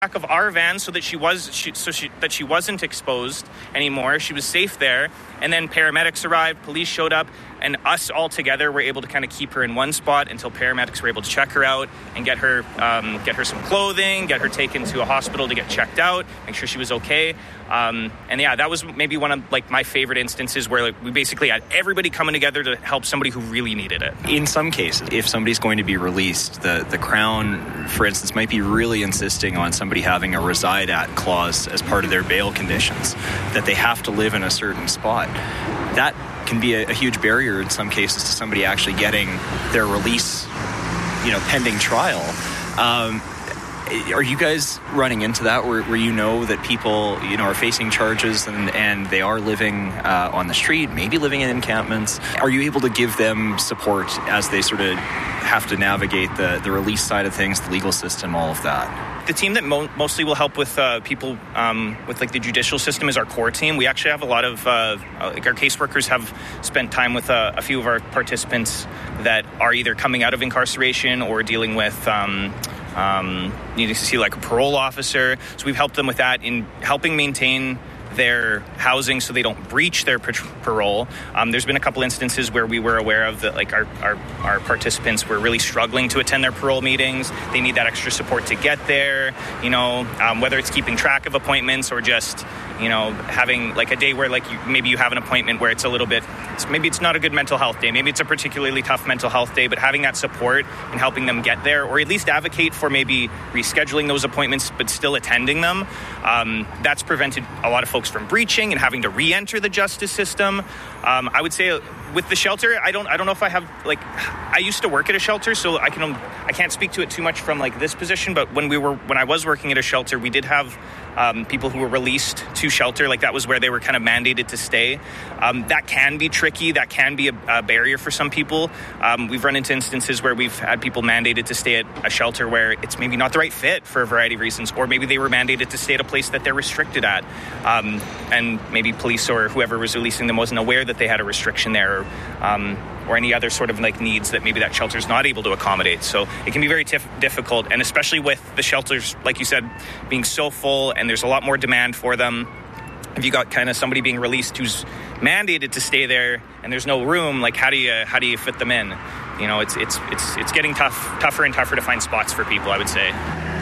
back of our van so that she wasn't exposed anymore. She was safe there. And then paramedics arrived, police showed up, and us all together were able to kind of keep her in one spot until paramedics were able to check her out and get her some clothing, get her taken to a hospital to get checked out, make sure she was okay. And yeah, that was maybe one of like my favorite instances where like we basically had everybody coming together to help somebody who really needed it. In some cases, if somebody's going to be released, the Crown, for instance, might be really insisting on somebody having a reside at clause as part of their bail conditions, that they have to live in a certain spot. That can be a huge barrier in some cases to somebody actually getting their release, pending trial. Are you guys running into that where you know that people, are facing charges and they are living on the street, maybe living in encampments? Are you able to give them support as they sort of have to navigate the release side of things, the legal system, all of that? The team that mostly will help with people with like the judicial system is our core team. We actually have a lot of our caseworkers have spent time with a few of our participants that are either coming out of incarceration or dealing with needing to see like a parole officer. So we've helped them with that in helping maintain their housing so they don't breach their parole. There's been a couple instances where we were aware of that, like our participants were really struggling to attend their parole meetings. They need that extra support to get there, whether it's keeping track of appointments or just, having like a day where like maybe you have an appointment where it's a little bit, maybe it's not a good mental health day. Maybe it's a particularly tough mental health day, but having that support and helping them get there, or at least advocate for maybe rescheduling those appointments, but still attending them. That's prevented a lot of folks from breaching and having to re-enter the justice system. I would say with the shelter, I don't know if I have I used to work at a shelter, so I can't speak to it too much from like this position. But when I was working at a shelter, we did have people who were released to shelter. Like that was where they were kind of mandated to stay. That can be tricky. That can be a barrier for some people. We've run into instances where we've had people mandated to stay at a shelter where it's maybe not the right fit for a variety of reasons, or maybe they were mandated to stay at a place that they're restricted at, and maybe police or whoever was releasing them wasn't aware that they had a restriction there, or any other sort of like needs that maybe that shelter's not able to accommodate. So it can be very difficult, and especially with the shelters, like you said, being so full and there's a lot more demand for them. If you got kind of somebody being released who's mandated to stay there and there's no room, like how do you fit them in? It's getting tougher and tougher to find spots for people, I would say.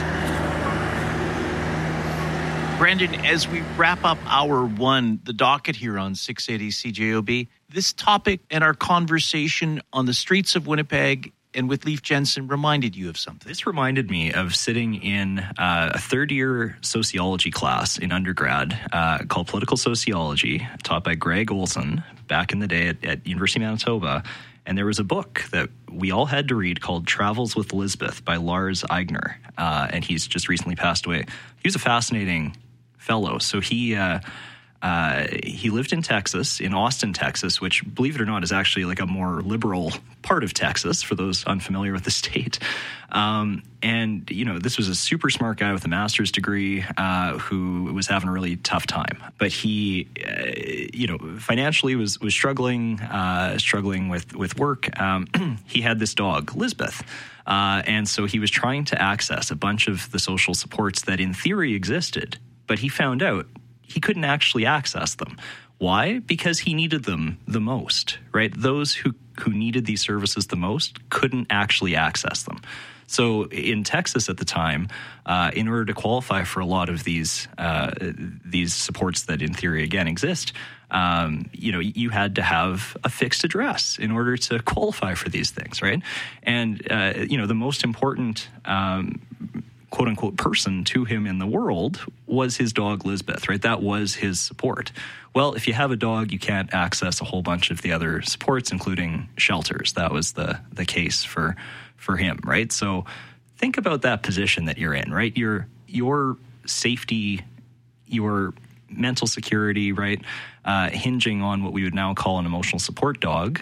Brandon, as we wrap up hour one, the docket here on 680 CJOB, this topic and our conversation on the streets of Winnipeg and with Leif Jensen reminded you of something. This reminded me of sitting in a third-year sociology class in undergrad called Political Sociology, taught by Greg Olson back in the day at University of Manitoba. And there was a book that we all had to read called Travels with Elizabeth by Lars Eigner. And he's just recently passed away. He was a fascinating fellow. So he lived in Texas, in Austin, Texas, which, believe it or not, is actually like a more liberal part of Texas for those unfamiliar with the state. And, this was a super smart guy with a master's degree who was having a really tough time. But he, financially was struggling with work. He had this dog, Lisbeth. And so he was trying to access a bunch of the social supports that in theory existed, but he found out he couldn't actually access them. Why? Because he needed them the most, right? Those who needed these services the most couldn't actually access them. So in Texas at the time, in order to qualify for a lot of these supports that in theory, again, exist, you had to have a fixed address in order to qualify for these things, right? And, the most important quote-unquote person to him in the world was his dog Lisbeth, right? That was his support. Well, if you have a dog, you can't access a whole bunch of the other supports, including shelters. That was the case for him, right? So think about that position that you're in, right? Your safety, your mental security, right, hinging on what we would now call an emotional support dog.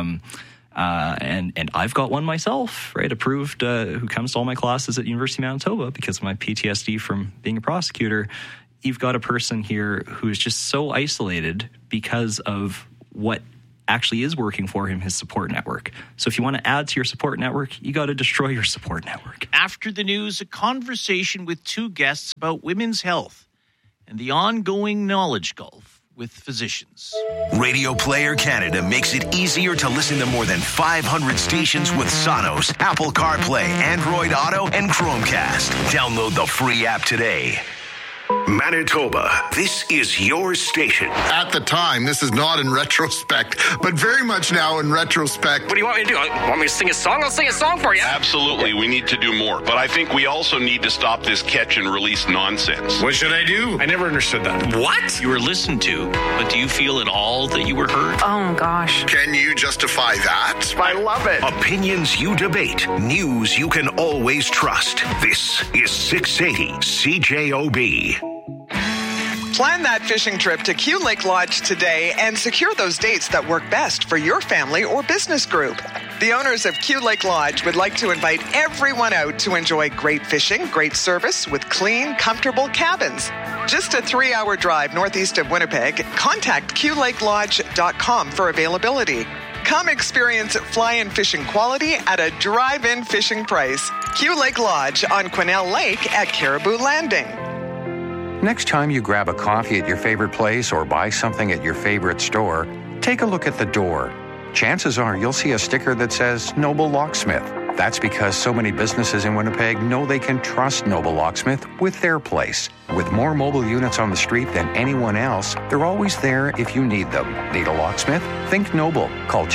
And I've got one myself, right, approved, who comes to all my classes at University of Manitoba because of my PTSD from being a prosecutor. You've got a person here who is just so isolated because of what actually is working for him, his support network. So if you want to add to your support network, you got to destroy your support network. After the news, a conversation with two guests about women's health and the ongoing knowledge gulf with physicians. Radio Player Canada makes it easier to listen to more than 500 stations with Sonos, Apple CarPlay, Android Auto, and Chromecast. Download the free app today. Manitoba, this is your station. At the time, this is not in retrospect, but very much now in retrospect. What do you want me to do? Want me to sing a song? I'll sing a song for you. Absolutely, we need to do more. But I think we also need to stop this catch and release nonsense. What should I do? I never understood that. What? You were listened to, but do you feel at all that you were heard? Oh, gosh. Can you justify that? I love it. Opinions you debate, news you can always trust. This is 680 CJOB. Plan that fishing trip to Q Lake Lodge today and secure those dates that work best for your family or business group. The owners of Q Lake Lodge would like to invite everyone out to enjoy great fishing, great service with clean, comfortable cabins. Just a 3-hour drive northeast of Winnipeg. Contact QLakeLodge.com for availability. Come experience fly-in fishing quality at a drive-in fishing price. Q Lake Lodge on Quesnel Lake at Caribou Landing. Next time you grab a coffee at your favorite place or buy something at your favorite store, take a look at the door. Chances are you'll see a sticker that says Noble Locksmith. That's because so many businesses in Winnipeg know they can trust Noble Locksmith with their place. With more mobile units on the street than anyone else, they're always there if you need them. Need a locksmith? Think Noble. Call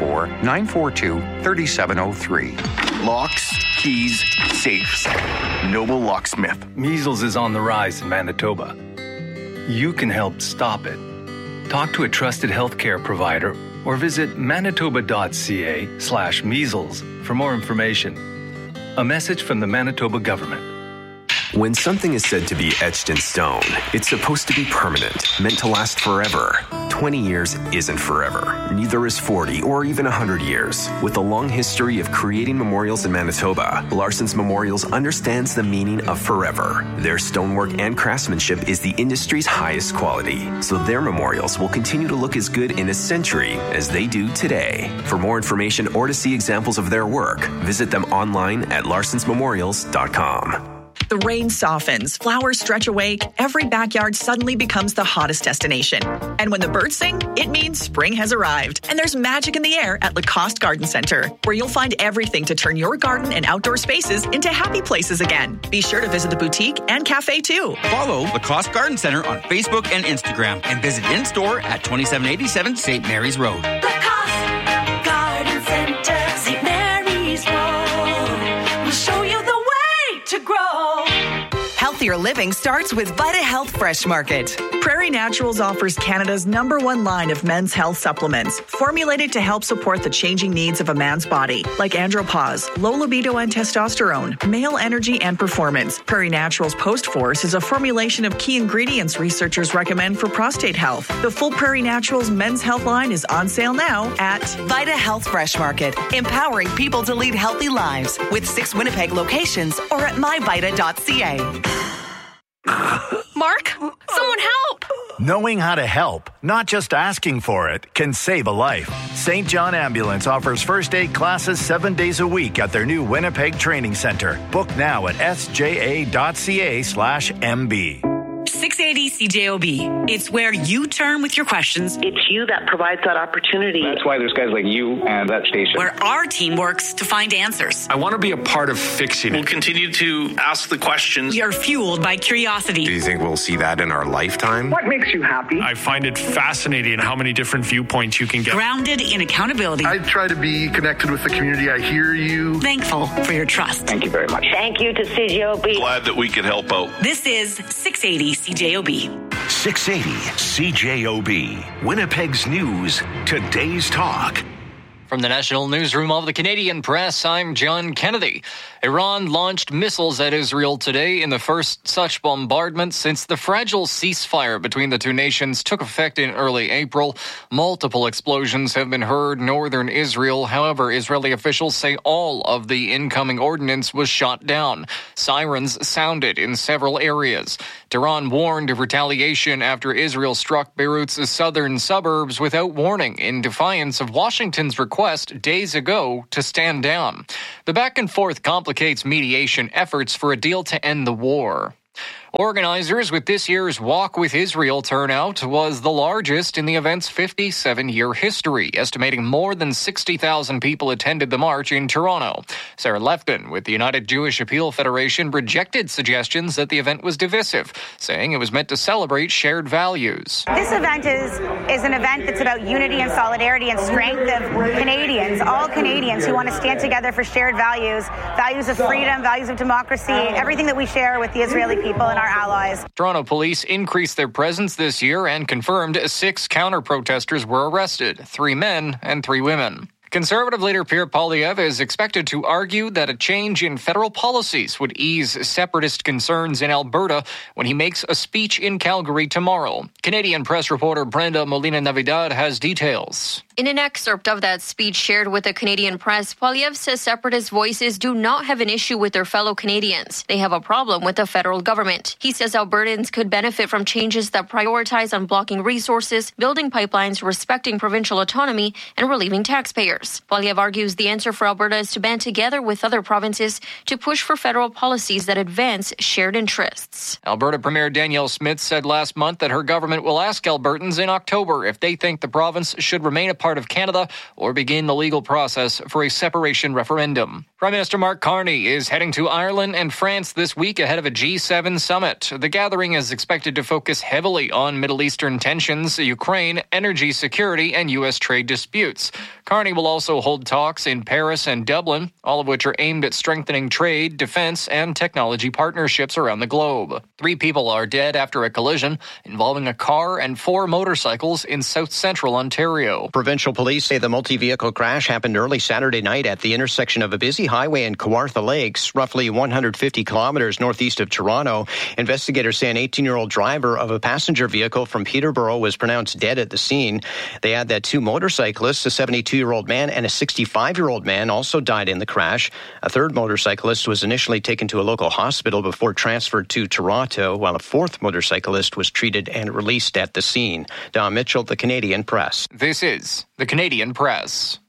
204-942-3703. Locks, keys, safes. Noble Locksmith. Measles is on the rise in Manitoba. You can help stop it. Talk to a trusted healthcare provider or visit manitoba.ca/measles for more information. A message from the Manitoba government. When something is said to be etched in stone, it's supposed to be permanent, meant to last forever. 20 years isn't forever. Neither is 40 or even 100 years. With a long history of creating memorials in Manitoba, Larson's Memorials understands the meaning of forever. Their stonework and craftsmanship is the industry's highest quality, so their memorials will continue to look as good in a century as they do today. For more information or to see examples of their work, visit them online at larsonsmemorials.com. The rain softens, flowers stretch awake, every backyard suddenly becomes the hottest destination. And when the birds sing, it means spring has arrived. And there's magic in the air at Lacoste Garden Center, where you'll find everything to turn your garden and outdoor spaces into happy places again. Be sure to visit the boutique and cafe too. Follow Lacoste Garden Center on Facebook and Instagram and visit in-store at 2787 St. Mary's Road. Lacoste Garden Center, St. Mary's Road. We'll show you the way to grow. Healthier living starts with Vita Health Fresh Market. Prairie Naturals offers Canada's #1 line of men's health supplements, formulated to help support the changing needs of a man's body, like andropause, low libido and testosterone, male energy and performance. Prairie Naturals Post Force is a formulation of key ingredients researchers recommend for prostate health. The full Prairie Naturals men's health line is on sale now at Vita Health Fresh Market, empowering people to lead healthy lives with 6 Winnipeg locations or at myvita.ca. Mark, someone help! Knowing how to help, not just asking for it, can save a life. St. John Ambulance offers first aid classes 7 days a week at their new Winnipeg Training Center. Book now at sja.ca/MB. 680 CJOB. It's where you turn with your questions. It's you that provides that opportunity. That's why there's guys like you and that station. Where our team works to find answers. I want to be a part of fixing it. We'll continue to ask the questions. We are fueled by curiosity. Do you think we'll see that in our lifetime? What makes you happy? I find it fascinating how many different viewpoints you can get. Grounded in accountability. I try to be connected with the community. I hear you. Thankful for your trust. Thank you very much. Thank you to CJOB. Glad that we could help out. This is 680 CJOB. 680 CJOB. Winnipeg's news, today's talk. From the National Newsroom of the Canadian Press, I'm John Kennedy. Iran launched missiles at Israel today in the first such bombardment since the fragile ceasefire between the two nations took effect in early April. Multiple explosions have been heard northern Israel. However, Israeli officials say all of the incoming ordnance was shot down. Sirens sounded in several areas. Tehran warned of retaliation after Israel struck Beirut's southern suburbs without warning in defiance of Washington's request days ago to stand down. The back and forth complicates mediation efforts for a deal to end the war. Organizers with this year's Walk with Israel turnout was the largest in the event's 57-year history, estimating more than 60,000 people attended the march in Toronto. Sarah Lefton with the United Jewish Appeal Federation rejected suggestions that the event was divisive, saying it was meant to celebrate shared values. This event is an event that's about unity and solidarity and strength of Canadians, all Canadians who want to stand together for shared values, values of freedom, values of democracy, everything that we share with the Israeli people and our allies. Toronto police increased their presence this year and confirmed 6 counter-protesters were arrested, 3 men and 3 women. Conservative leader Pierre Poilievre is expected to argue that a change in federal policies would ease separatist concerns in Alberta when he makes a speech in Calgary tomorrow. Canadian press reporter Brenda Molina-Navidad has details. In an excerpt of that speech shared with the Canadian press, Poilievre says separatist voices do not have an issue with their fellow Canadians. They have a problem with the federal government. He says Albertans could benefit from changes that prioritize unblocking resources, building pipelines, respecting provincial autonomy, and relieving taxpayers. Poilievre argues the answer for Alberta is to band together with other provinces to push for federal policies that advance shared interests. Alberta Premier Danielle Smith said last month that her government will ask Albertans in October if they think the province should remain a part of Canada or begin the legal process for a separation referendum. Prime Minister Mark Carney is heading to Ireland and France this week ahead of a G7 summit. The gathering is expected to focus heavily on Middle Eastern tensions, Ukraine, energy security, and U.S. trade disputes. Carney will also hold talks in Paris and Dublin, all of which are aimed at strengthening trade, defense, and technology partnerships around the globe. 3 people are dead after a collision involving a car and 4 motorcycles in south-central Ontario. Provincial police say the multi-vehicle crash happened early Saturday night at the intersection of a busy highway in Kawartha Lakes, roughly 150 kilometers northeast of Toronto. Investigators say an 18-year-old driver of a passenger vehicle from Peterborough was pronounced dead at the scene. They add that 2 motorcyclists, a 72-year-old man and a 65-year-old man, also died in the crash. A 3rd motorcyclist was initially taken to a local hospital before transferred to Toronto, while a 4th motorcyclist was treated and released at the scene. Don Mitchell, the Canadian Press. This is the Canadian Press.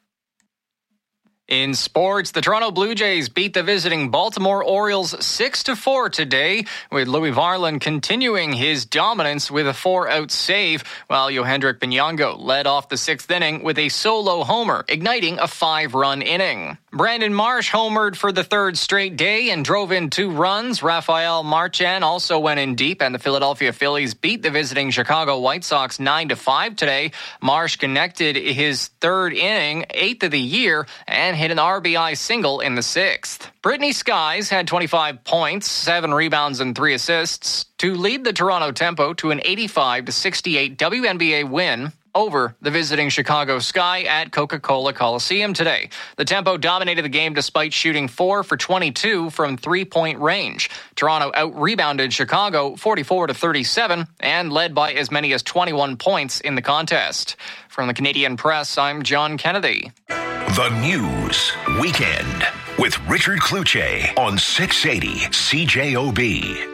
In sports, the Toronto Blue Jays beat the visiting Baltimore Orioles 6-4 today, with Louis Varland continuing his dominance with a 4-out save, while Yohendrick Binyongo led off the 6th inning with a solo homer, igniting a 5-run inning. Brandon Marsh homered for the 3rd straight day and drove in 2 runs. Rafael Marchand also went in deep, and the Philadelphia Phillies beat the visiting Chicago White Sox 9-5 today. Marsh connected his 3rd inning, 8th of the year, and hit an RBI single in the 6th. Brittany Skies had 25 points, 7 rebounds, and 3 assists to lead the Toronto Tempo to an 85-68 WNBA win over the visiting Chicago Sky at Coca-Cola Coliseum today. The Tempo dominated the game despite shooting 4 for 22 from 3-point range. Toronto out-rebounded Chicago 44-37 and led by as many as 21 points in the contest. From the Canadian Press, I'm John Kennedy. The News Weekend with Richard Cloutier on 680 CJOB.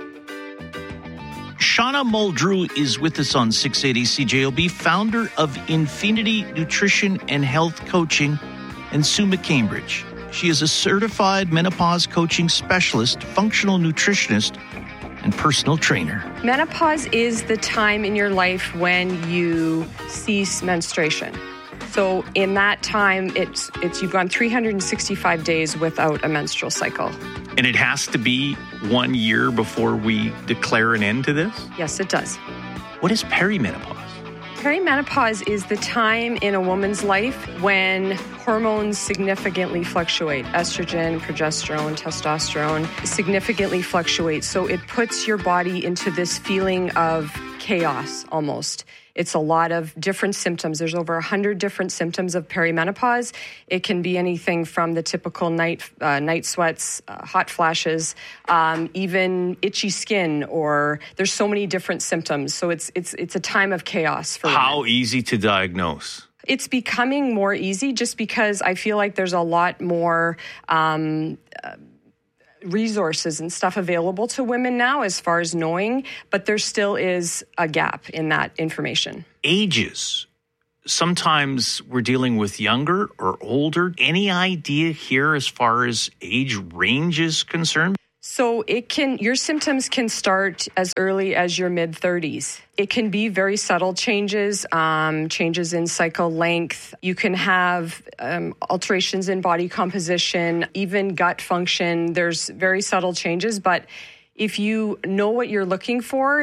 Shauna Muldrew is with us on 680 CJOB, founder of Infinity Nutrition and Health Coaching and Summa Cambridge. She is a certified menopause coaching specialist, functional nutritionist, and personal trainer. Menopause is the time in your life when you cease menstruation. So in that time, it's you've gone 365 days without a menstrual cycle. And it has to be 1 year before we declare an end to this? Yes, it does. What is perimenopause? Perimenopause is the time in a woman's life when hormones significantly fluctuate. Estrogen, progesterone, testosterone significantly fluctuate. So it puts your body into this feeling of chaos almost. It's a lot of different symptoms. There's over 100 different symptoms of perimenopause. It can be anything from the typical night sweats, hot flashes, even itchy skin, or there's so many different symptoms. So it's a time of chaos for women. How easy to diagnose? It's becoming more easy just because I feel like there's a lot more resources and stuff available to women now as far as knowing, but there still is a gap in that information. Ages. Sometimes we're dealing with younger or older. Any idea here as far as age range is concerned? So your symptoms can start as early as your mid-30s. It can be very subtle changes, changes in cycle length. You can have alterations in body composition, even gut function. There's very subtle changes, but if you know what you're looking for,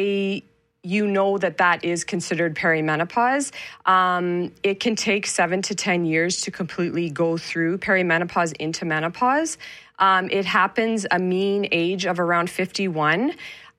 you know that is considered perimenopause. It can take 7 to 10 years to completely go through perimenopause into menopause. It happens a mean age of around 51.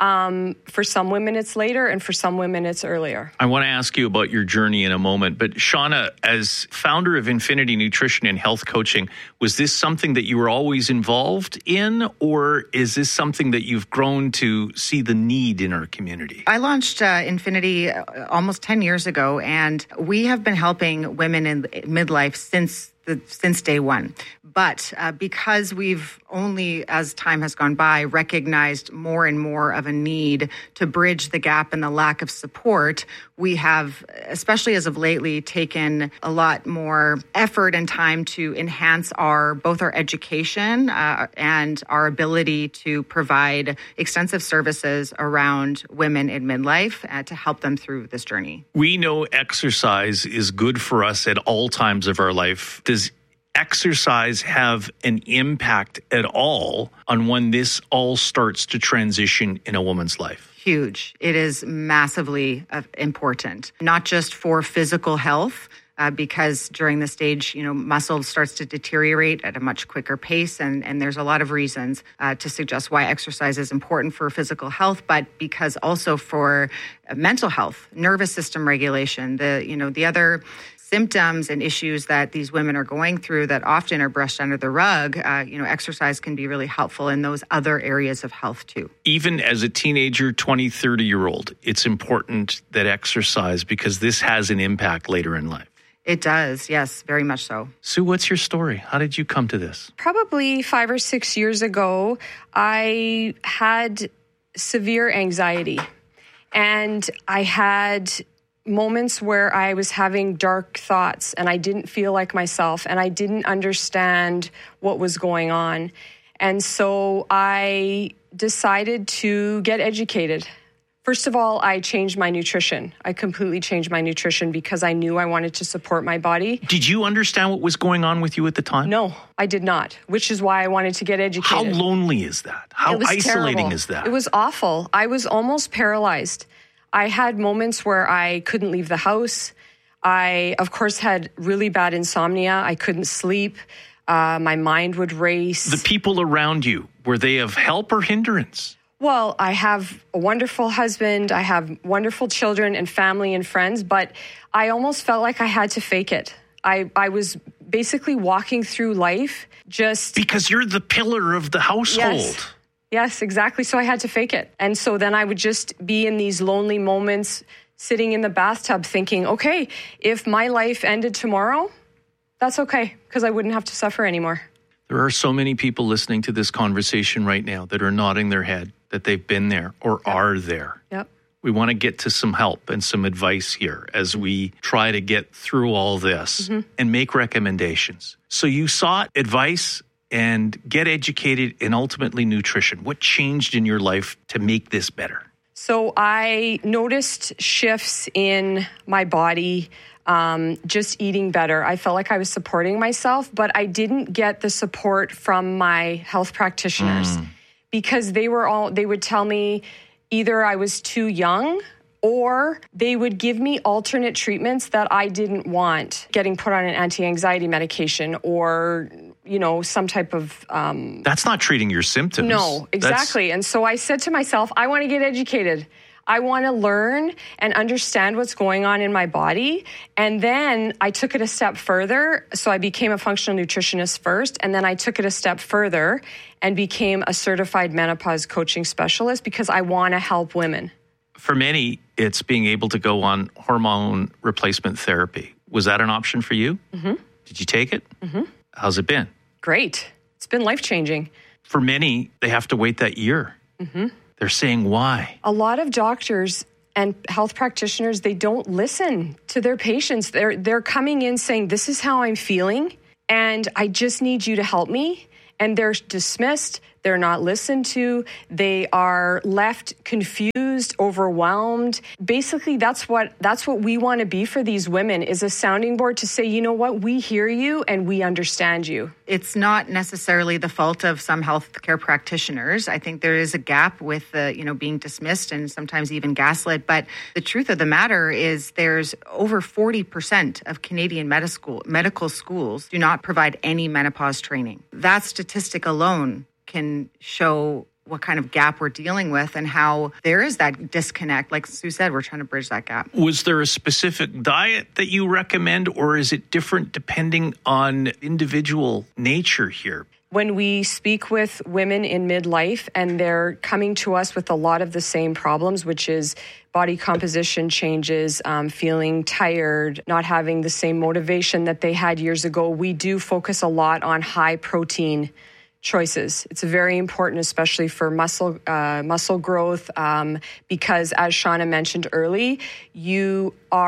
For some women, it's later, and for some women, it's earlier. I want to ask you about your journey in a moment, but Shauna, as founder of Infinity Nutrition and Health Coaching, was this something that you were always involved in, or is this something that you've grown to see the need in our community? I launched Infinity almost 10 years ago, and we have been helping women in midlife since day one. But because we've only, as time has gone by, recognized more and more of a need to bridge the gap and the lack of support, we have, especially as of lately, taken a lot more effort and time to enhance both our education and our ability to provide extensive services around women in midlife to help them through this journey. We know exercise is good for us at all times of our life. Does exercise have an impact at all on when this all starts to transition in a woman's life? Huge. It is massively important, not just for physical health, because during the stage, muscle starts to deteriorate at a much quicker pace. And there's a lot of reasons to suggest why exercise is important for physical health, but because also for mental health, nervous system regulation, the other symptoms and issues that these women are going through that often are brushed under the rug, exercise can be really helpful in those other areas of health too. Even as a teenager, 20, 30-year-old, it's important that exercise, because this has an impact later in life. It does, yes, very much so. Sue, what's your story? How did you come to this? Probably 5 or 6 years ago, I had severe anxiety, and I had moments where I was having dark thoughts and I didn't feel like myself and I didn't understand what was going on. And so I decided to get educated. First of all, I changed my nutrition. I completely changed my nutrition because I knew I wanted to support my body. Did you understand what was going on with you at the time? No, I did not, which is why I wanted to get educated. How lonely is that? How isolating terrible. Is that? It was awful. I was almost paralyzed. I had moments where I couldn't leave the house. I, of course, had really bad insomnia. I couldn't sleep. My mind would race. The people around you, were they of help or hindrance? Well, I have a wonderful husband. I have wonderful children and family and friends, but I almost felt like I had to fake it. I was basically walking through life just... Because you're the pillar of the household. Yes, exactly. So I had to fake it. And so then I would just be in these lonely moments, sitting in the bathtub thinking, okay, if my life ended tomorrow, that's okay, because I wouldn't have to suffer anymore. There are so many people listening to this conversation right now that are nodding their head that they've been there or are there. Yep. We want to get to some help and some advice here as we try to get through all this and make recommendations. So you sought advice and get educated in ultimately nutrition. What changed in your life to make this better? So I noticed shifts in my body, just eating better. I felt like I was supporting myself, but I didn't get the support from my health practitioners because they would tell me either I was too young or they would give me alternate treatments that I didn't want, getting put on an anti-anxiety medication or some type of... That's not treating your symptoms. No, exactly. And so I said to myself, I want to get educated. I want to learn and understand what's going on in my body. And then I took it a step further. So I became a functional nutritionist first, and then I took it a step further and became a certified menopause coaching specialist because I want to help women. For many, it's being able to go on hormone replacement therapy. Was that an option for you? Mm-hmm. Did you take it? Mm-hmm. How's it been? Great. It's been life-changing. For many, they have to wait that year. Mm-hmm. They're saying why? A lot of doctors and health practitioners, they don't listen to their patients. They're coming in saying, this is how I'm feeling, and I just need you to help me. And they're dismissed. They're not listened to. They are left confused, overwhelmed. Basically, that's what we want to be for these women, is a sounding board to say, you know what, we hear you and we understand you. It's not necessarily the fault of some healthcare practitioners. I think there is a gap with being dismissed and sometimes even gaslit. But the truth of the matter is there's over 40% of Canadian medical schools do not provide any menopause training. That statistic alone can show what kind of gap we're dealing with and how there is that disconnect. Like Sue said, we're trying to bridge that gap. Was there a specific diet that you recommend, or is it different depending on individual nature here? When we speak with women in midlife and they're coming to us with a lot of the same problems, which is body composition changes, feeling tired, not having the same motivation that they had years ago, we do focus a lot on high protein choices. It's very important, especially for muscle growth, because as Shauna mentioned early, your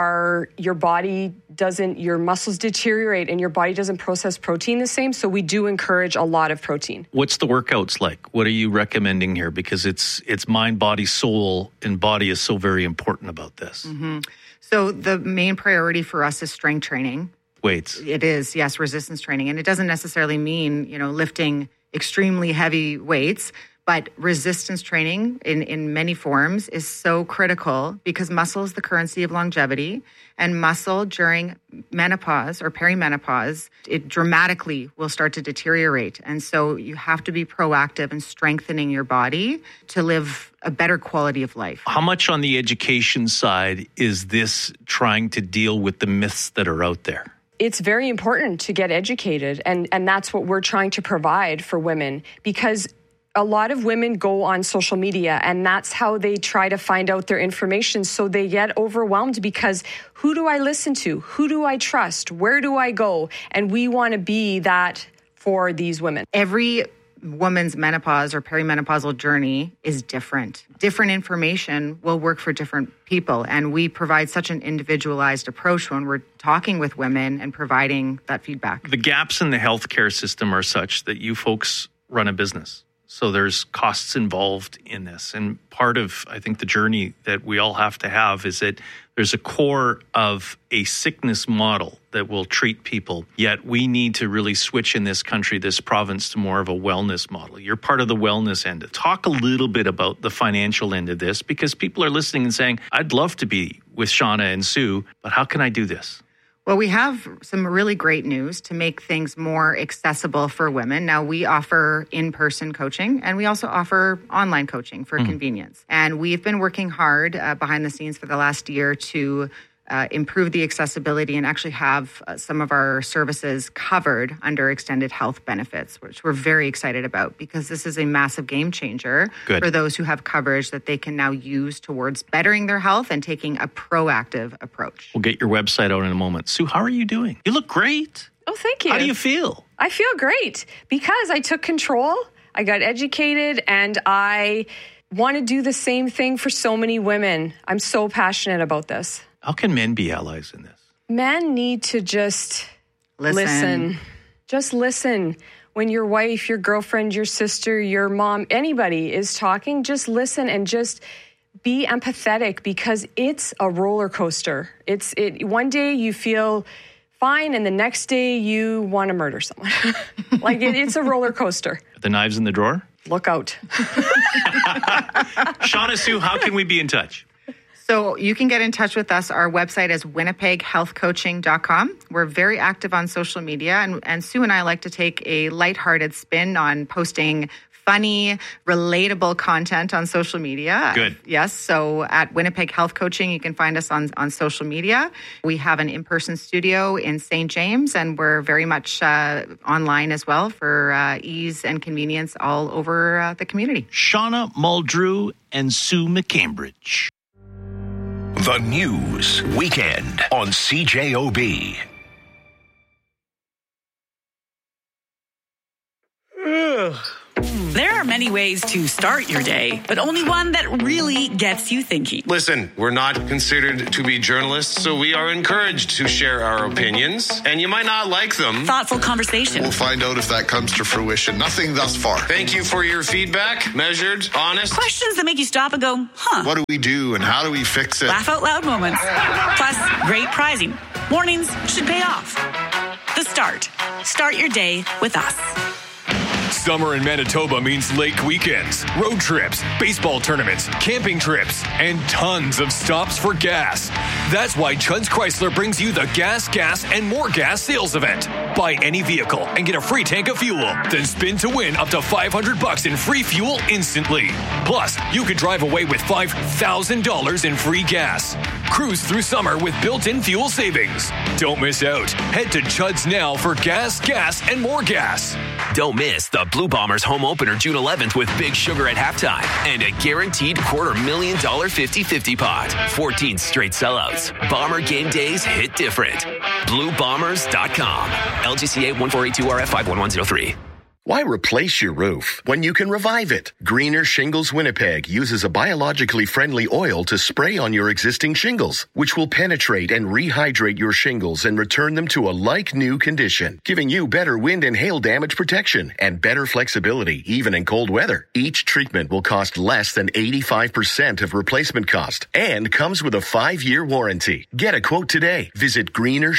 muscles deteriorate and your body doesn't process protein the same. So we do encourage a lot of protein. What's the workouts like? What are you recommending here? Because it's mind, body, soul, and body is so very important about this. Mm-hmm. So the main priority for us is strength training. Weights. It is, yes, resistance training. And it doesn't necessarily mean, lifting extremely heavy weights, but resistance training in many forms is so critical because muscle is the currency of longevity, and muscle during menopause or perimenopause, it dramatically will start to deteriorate. And so you have to be proactive in strengthening your body to live a better quality of life. How much on the education side is this trying to deal with the myths that are out there? It's very important to get educated, and that's what we're trying to provide for women, because a lot of women go on social media and that's how they try to find out their information. So they get overwhelmed because who do I listen to? Who do I trust? Where do I go? And we want to be that for these women. Every woman's menopause or perimenopausal journey is different. Different information will work for different people. And we provide such an individualized approach when we're talking with women and providing that feedback. The gaps in the healthcare system are such that you folks run a business. So there's costs involved in this. And part of, I think, the journey that we all have to have is that there's a core of a sickness model that will treat people. Yet we need to really switch in this country, this province, to more of a wellness model. You're part of the wellness end. Talk a little bit about the financial end of this, because people are listening and saying, I'd love to be with Shauna and Sue, but how can I do this? Well, we have some really great news to make things more accessible for women. Now, we offer in-person coaching, and we also offer online coaching for convenience. And we've been working hard behind the scenes for the last year to improve the accessibility and actually have some of our services covered under extended health benefits, which we're very excited about, because this is a massive game changer for those who have coverage that they can now use towards bettering their health and taking a proactive approach. We'll get your website out in a moment. Sue, how are you doing? You look great. Oh, thank you. How do you feel? I feel great because I took control, I got educated, and I want to do the same thing for so many women. I'm so passionate about this. How can men be allies in this? Men need to just listen. Just listen. When your wife, your girlfriend, your sister, your mom, anybody is talking, just listen and just be empathetic, because it's a roller coaster. One day you feel fine and the next day you want to murder someone. It's a roller coaster. The knives in the drawer? Look out. Shauna, Sue, how can we be in touch? So you can get in touch with us. Our website is winnipeghealthcoaching.com. We're very active on social media, and Sue and I like to take a lighthearted spin on posting funny, relatable content on social media. Good. Yes. So at Winnipeg Health Coaching, you can find us on social media. We have an in-person studio in St. James, and we're very much online as well for ease and convenience all over the community. Shauna Muldrew and Sue McCambridge. The News Weekend on CJOB. There are many ways to start your day, but only one that really gets you thinking. Listen, we're not considered to be journalists, so we are encouraged to share our opinions, and you might not like them. Thoughtful conversation. We'll find out if that comes to fruition. Nothing thus far. Thank you for your feedback. Measured, honest. Questions that make you stop and go, huh? What do we do and how do we fix it? Laugh out loud moments. Plus, great prizing. Mornings should pay off. The Start. Start your day with us. Summer in Manitoba means lake weekends, road trips, baseball tournaments, camping trips, and tons of stops for gas. That's why Chud's Chrysler brings you the Gas, and More Gas sales event. Buy any vehicle and get a free tank of fuel. Then spin to win up to $500 in free fuel instantly. Plus, you could drive away with $5,000 in free gas. Cruise through summer with built-in fuel savings. Don't miss out. Head to Chud's now for Gas, and More Gas. Don't miss the Blue Bombers home opener June 11th with Big Sugar at halftime and a guaranteed $250,000 50-50 pot. 14 straight sellouts. Bomber game days hit different. BlueBombers.com. LGCA 1482RF 51103. Why replace your roof when you can revive it? Greener Shingles Winnipeg uses a biologically friendly oil to spray on your existing shingles, which will penetrate and rehydrate your shingles and return them to a like-new condition, giving you better wind and hail damage protection and better flexibility, even in cold weather. Each treatment will cost less than 85% of replacement cost and comes with a 5-year warranty. Get a quote today. Visit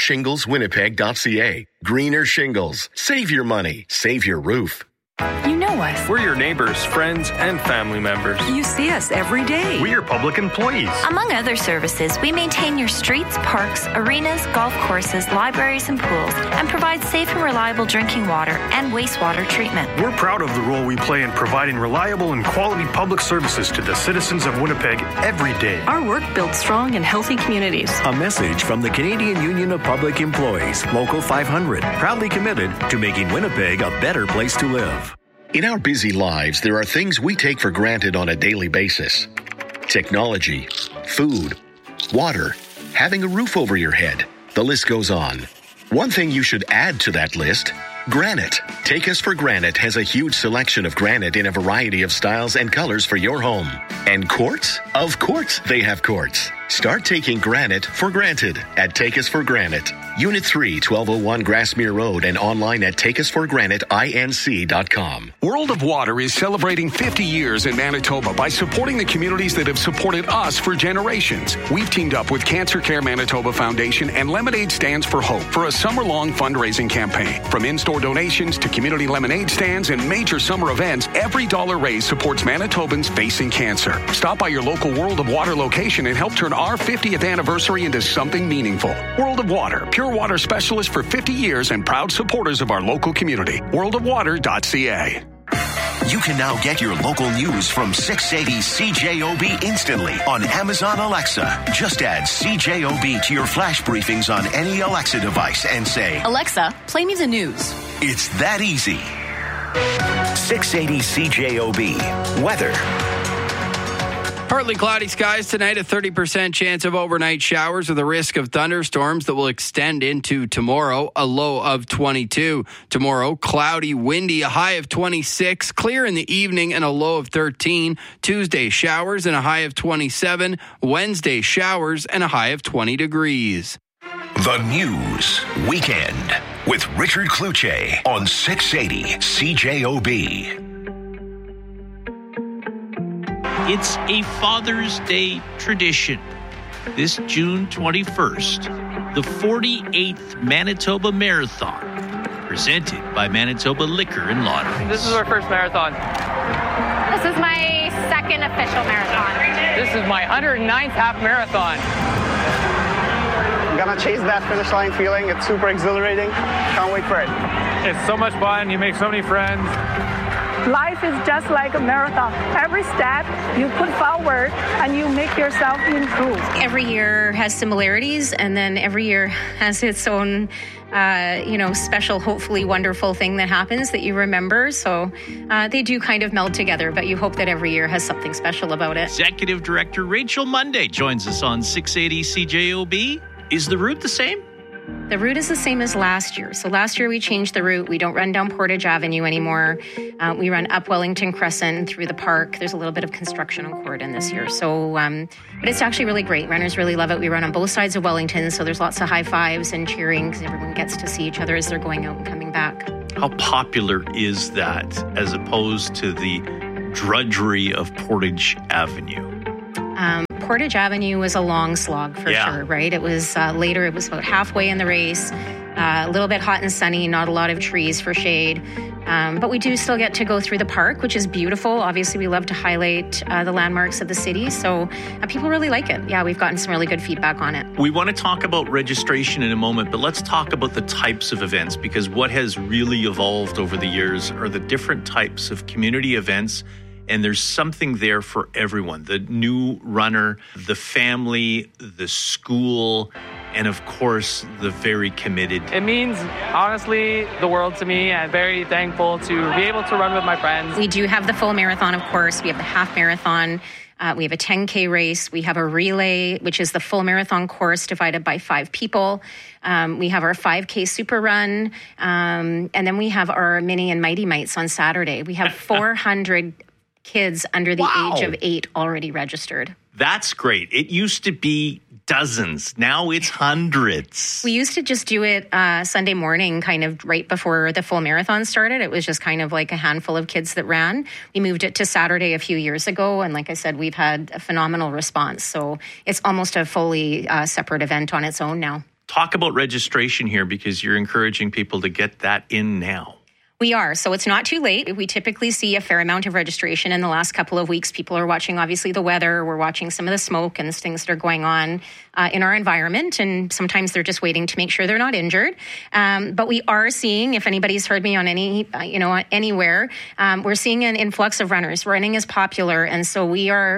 greenershingleswinnipeg.ca. Greener Shingles. Save your money. Save your roof. You know us. We're your neighbors, friends, and family members. You see us every day. We're your public employees. Among other services, we maintain your streets, parks, arenas, golf courses, libraries, and pools, and provide safe and reliable drinking water and wastewater treatment. We're proud of the role we play in providing reliable and quality public services to the citizens of Winnipeg every day. Our work builds strong and healthy communities. A message from the Canadian Union of Public Employees, Local 500, proudly committed to making Winnipeg a better place to live. In our busy lives, there are things we take for granted on a daily basis. Technology, food, water, having a roof over your head. The list goes on. One thing you should add to that list, granite. Take Us for Granite has a huge selection of granite in a variety of styles and colors for your home. And quartz? Of course they have quartz. Start taking granite for granted at Take Us for Granite. Unit 3, 1201 Grassmere Road, and online at takeusforgranitinc.com. World of Water is celebrating 50 years in Manitoba by supporting the communities that have supported us for generations. We've teamed up with Cancer Care Manitoba Foundation and Lemonade Stands for Hope for a summer-long fundraising campaign. From in-store donations to community lemonade stands and major summer events, every dollar raised supports Manitobans facing cancer. Stop by your local World of Water location and help turn our 50th anniversary into something meaningful. World of Water, pure water specialist for 50 years and proud supporters of our local community. worldofwater.ca. You can now get your local news from 680 CJOB instantly on Amazon Alexa. Just add CJOB to your flash briefings on any Alexa device and say, Alexa, play me the news. It's that easy. 680 CJOB. Weather. Partly cloudy skies tonight, a 30% chance of overnight showers with a risk of thunderstorms that will extend into tomorrow, a low of 22. Tomorrow, cloudy, windy, a high of 26, clear in the evening and a low of 13. Tuesday, showers and a high of 27. Wednesday, showers and a high of 20 degrees. The News Weekend with Richard Cloutier on 680 CJOB. It's a Father's Day tradition. This June 21st, the 48th Manitoba Marathon, presented by Manitoba Liquor and Lotteries. This is our first marathon. This is my second official marathon. This is my 109th half marathon. I'm gonna chase that finish line feeling. It's super exhilarating. Can't wait for it. It's so much fun. You make so many friends. life is just like a marathon. Every step you put forward and you make yourself improve. Every year has similarities, and then every year has its own special, hopefully wonderful thing that happens that you remember. So they do kind of meld together, but you hope that every year has something special about it. Executive Director Rachel Monday joins us on 680 CJOB. Is the route the same? The route is the same as last year. So last year we changed the route. We don't run down Portage Avenue anymore. We run up Wellington Crescent through the park. There's a little bit of construction on Corydon this year. So, but it's actually really great. Runners really love it. We run on both sides of Wellington, so there's lots of high fives and cheering because everyone gets to see each other as they're going out and coming back. How popular is that as opposed to the drudgery of Portage Avenue? Portage Avenue was a long slog for sure, right? It was later, it was about halfway in the race, a little bit hot and sunny, not a lot of trees for shade. But we do still get to go through the park, which is beautiful. Obviously, we love to highlight the landmarks of the city. So people really like it. Yeah, we've gotten some really good feedback on it. We want to talk about registration in a moment, but let's talk about the types of events, because what has really evolved over the years are the different types of community events. And there's something there for everyone. The new runner, the family, the school, and of course, the very committed. It means, honestly, the world to me. I'm very thankful to be able to run with my friends. We do have the full marathon, of course. We have the half marathon. We have a 10K race. We have a relay, which is the full marathon course divided by 5 people. We have our 5K super run. And then we have our mini and mighty mites on Saturday. We have 400 kids under the age of 8 already registered. That's great. It used to be dozens. Now it's hundreds. We used to just do it Sunday morning, kind of right before the full marathon started. It was just kind of like a handful of kids that ran. We moved it to Saturday a few years ago. And like I said, we've had a phenomenal response. So it's almost a fully separate event on its own now. Talk about registration here, because you're encouraging people to get that in now. We are. So it's not too late. We typically see a fair amount of registration in the last couple of weeks. People are watching, obviously, the weather. We're watching some of the smoke and things that are going on in our environment. And sometimes they're just waiting to make sure they're not injured. But we are seeing, if anybody's heard me on anywhere, we're seeing an influx of runners. Running is popular. And so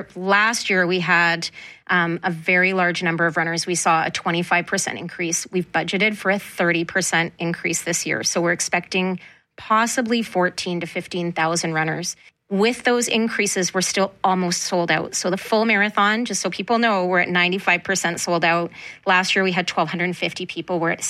last year we had a very large number of runners. We saw a 25% increase. We've budgeted for a 30% increase this year. So we're expecting possibly 14,000 to 15,000 runners. With those increases, we're still almost sold out. So the full marathon, just so people know, we're at 95% sold out. Last year, we had 1,250 people. We're at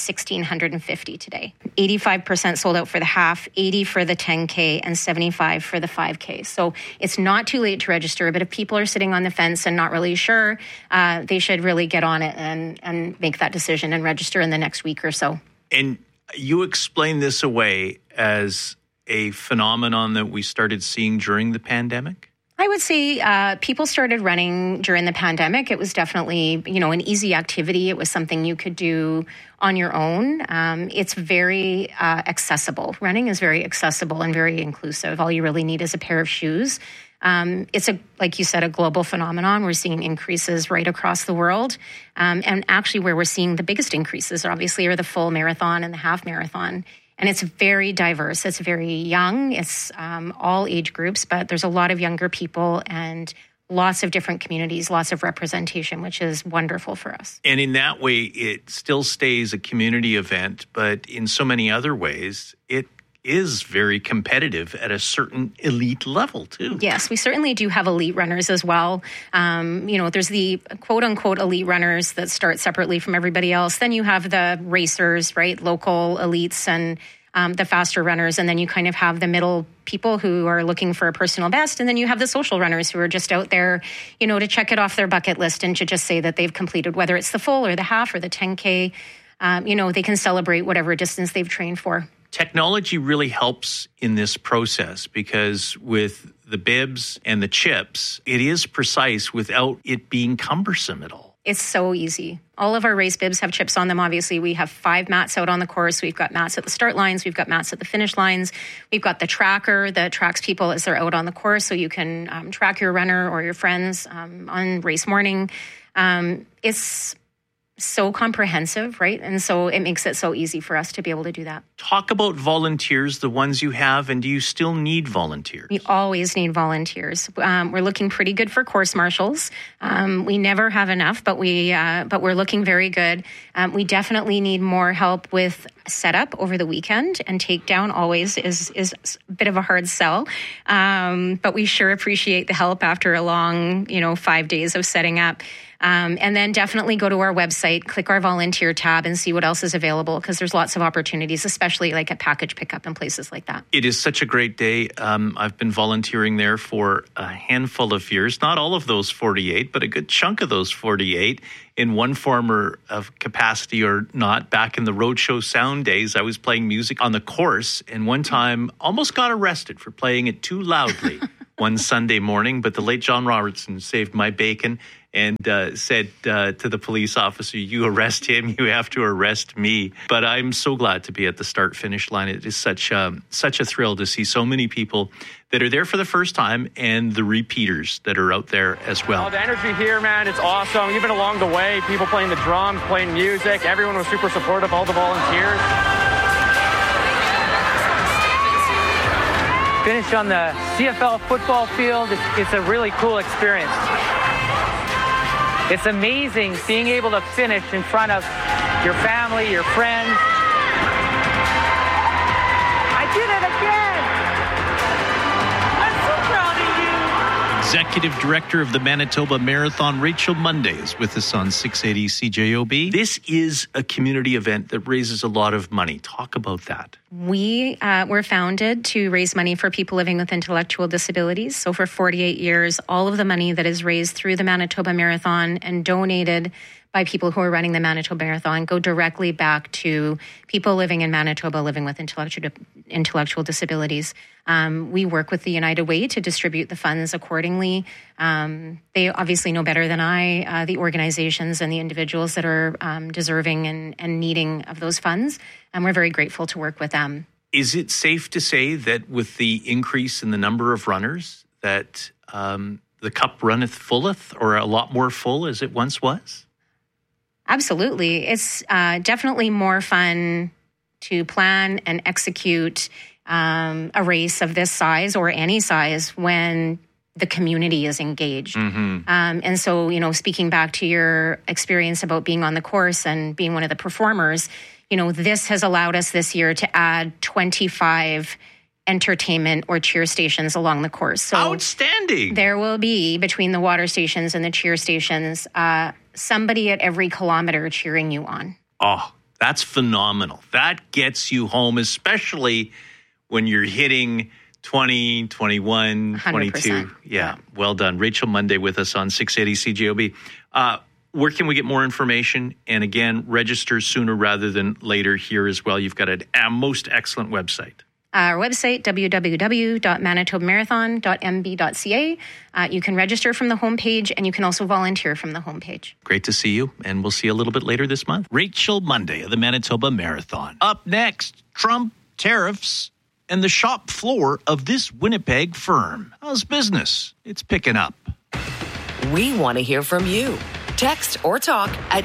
1,650 today. 85% sold out for the half, 80 for the 10K, and 75 for the 5K. So it's not too late to register, but if people are sitting on the fence and not really sure, they should really get on it and make that decision and register in the next week or so. And you explain this away as a phenomenon that we started seeing during the pandemic? I would say people started running during the pandemic. It was definitely, an easy activity. It was something you could do on your own. It's very accessible. Running is very accessible and very inclusive. All you really need is a pair of shoes. It's like you said, a global phenomenon. We're seeing increases right across the world. And actually where we're seeing the biggest increases obviously are the full marathon and the half marathon. And it's very diverse. It's very young. It's all age groups, but there's a lot of younger people and lots of different communities, lots of representation, which is wonderful for us. And in that way, it still stays a community event, but in so many other ways, it is very competitive at a certain elite level, too. Yes, we certainly do have elite runners as well. There's the quote-unquote elite runners that start separately from everybody else. Then you have the racers, right, local elites and the faster runners. And then you kind of have the middle people who are looking for a personal best. And then you have the social runners who are just out there, to check it off their bucket list and to just say that they've completed, whether it's the full or the half or the 10K. They can celebrate whatever distance they've trained for. Technology really helps in this process because with the bibs and the chips, it is precise without it being cumbersome at all. It's so easy. All of our race bibs have chips on them. Obviously, we have 5 mats out on the course. We've got mats at the start lines. We've got mats at the finish lines. We've got the tracker that tracks people as they're out on the course, so you can track your runner or your friends on race morning. It's so comprehensive, right? And so it makes it so easy for us to be able to do that. Talk about volunteers, the ones you have, and do you still need volunteers? We always need volunteers. We're looking pretty good for course marshals. We never have enough, but we're looking very good. We definitely need more help with setup over the weekend, and takedown always is a bit of a hard sell. But we sure appreciate the help after a long, 5 days of setting up. And then definitely go to our website, click our volunteer tab, and see what else is available, because there's lots of opportunities, especially like at package pickup and places like that. It is such a great day. I've been volunteering there for a handful of years, not all of those 48, but a good chunk of those 48 in one form or of capacity or not. Back in the Roadshow Sound days, I was playing music on the course, and one time almost got arrested for playing it too loudly one Sunday morning, but the late John Robertson saved my bacon and said to the police officer, "You arrest him, you have to arrest me." But I'm so glad to be at the start-finish line. It is such a thrill to see so many people that are there for the first time and the repeaters that are out there as well. Oh, the energy here, man, it's awesome. Even along the way, people playing the drums, playing music, everyone was super supportive, all the volunteers. Finish on the CFL football field. It's a really cool experience. It's amazing being able to finish in front of your family, your friends. I did it again! I'm so proud of you! Executive Director of the Manitoba Marathon, Rachel Monday, is with us on 680 CJOB. This is a community event that raises a lot of money. Talk about that. We were founded to raise money for people living with intellectual disabilities. So for 48 years, all of the money that is raised through the Manitoba Marathon and donated by people who are running the Manitoba Marathon go directly back to people living in Manitoba living with intellectual disabilities. We work with the United Way to distribute the funds accordingly. They obviously know better than I the organizations and the individuals that are deserving and needing of those funds. And we're very grateful to work with them. Is it safe to say that with the increase in the number of runners that the cup runneth fulleth, or a lot more full as it once was? Absolutely. It's definitely more fun to plan and execute a race of this size or any size when the community is engaged. Mm-hmm. And so, speaking back to your experience about being on the course and being one of the performers, this has allowed us this year to add 25 entertainment or cheer stations along the course. So outstanding. There will be, between the water stations and the cheer stations, somebody at every kilometer cheering you on. Oh, that's phenomenal. That gets you home, especially when you're hitting 20, 21, 22. Yeah, well done. Rachel Monday with us on 680 CJOB. Where can we get more information? And again, register sooner rather than later here as well. You've got a most excellent website. Our website, www.manitobamarathon.mb.ca. You can register from the homepage, and you can also volunteer from the homepage. Great to see you, and we'll see you a little bit later this month. Rachel Monday of the Manitoba Marathon. Up next, Trump, tariffs, and the shop floor of this Winnipeg firm. How's business? It's picking up. We want to hear from you. Text or talk at